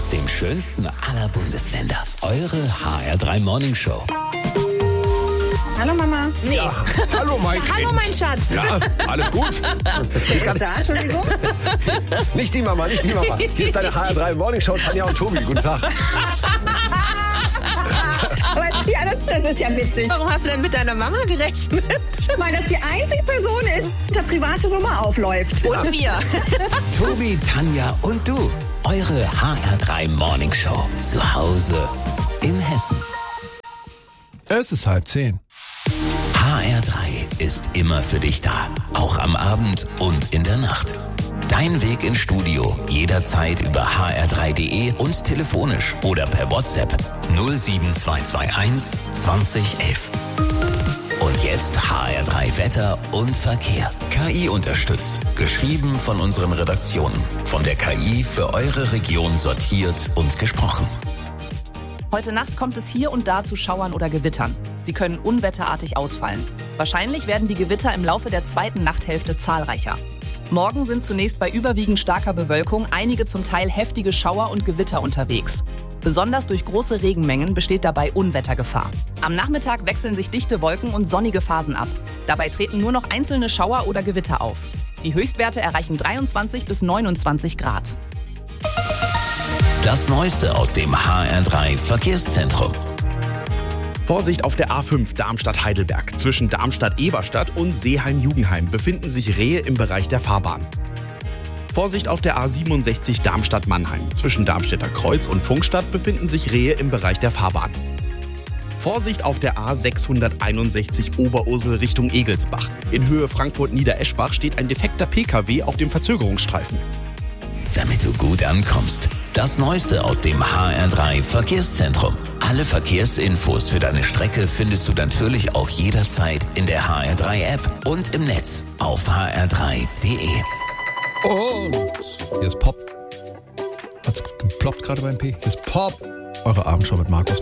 aus dem schönsten aller Bundesländer. Eure HR3 Morning Show. Hallo Mama. Nee. Ja, hallo mein Kind. Hallo mein Schatz. Ja, alles gut? Wer ist da? Entschuldigung. Nicht die Mama, nicht die Mama. Hier ist deine HR3 Morning Show, Tanja und Tobi. Guten Tag. Aber ja, das ist ja witzig. Warum hast du denn mit deiner Mama gerechnet? Weil das die einzige Person ist, die eine private Nummer aufläuft. Und wir. Tobi, Tanja und du. Eure HR3 Morning Show. Zu Hause in Hessen. Es ist 9:30. HR3 ist immer für dich da. Auch am Abend und in der Nacht. Dein Weg ins Studio jederzeit über hr3.de und telefonisch oder per WhatsApp 07221 2011. Und jetzt HR3 Wetter und Verkehr. KI unterstützt. Geschrieben von unseren Redaktionen. Von der KI für eure Region sortiert und gesprochen. Heute Nacht kommt es hier und da zu Schauern oder Gewittern. Sie können unwetterartig ausfallen. Wahrscheinlich werden die Gewitter im Laufe der zweiten Nachthälfte zahlreicher. Morgen sind zunächst bei überwiegend starker Bewölkung einige zum Teil heftige Schauer und Gewitter unterwegs. Besonders durch große Regenmengen besteht dabei Unwettergefahr. Am Nachmittag wechseln sich dichte Wolken und sonnige Phasen ab. Dabei treten nur noch einzelne Schauer oder Gewitter auf. Die Höchstwerte erreichen 23 bis 29 Grad. Das Neueste aus dem HR3 Verkehrszentrum. Vorsicht auf der A5 Darmstadt-Heidelberg. Zwischen Darmstadt-Eberstadt und Seeheim-Jugendheim befinden sich Rehe im Bereich der Fahrbahn. Vorsicht auf der A67 Darmstadt-Mannheim. Zwischen Darmstädter Kreuz und Funkstadt befinden sich Rehe im Bereich der Fahrbahn. Vorsicht auf der A661 Oberursel Richtung Egelsbach. In Höhe Frankfurt-Niedereschbach steht ein defekter PKW auf dem Verzögerungsstreifen. Damit du gut ankommst. Das Neueste aus dem HR3 Verkehrszentrum. Alle Verkehrsinfos für deine Strecke findest du natürlich auch jederzeit in der HR3 App und im Netz auf hr3.de. Und hier ist Pop. Hat's geploppt gerade beim P. Hier ist Pop. Eure Abendshow mit Markus